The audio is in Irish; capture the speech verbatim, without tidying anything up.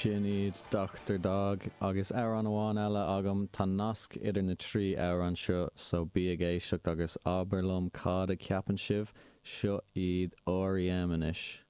Sin iad Doctor Dog agus ar an bháin eile agam tá nasc idir na trí ar an seo so bí a géisiocht agus aberlum cád a ceapan sibh seo iad R E M inis.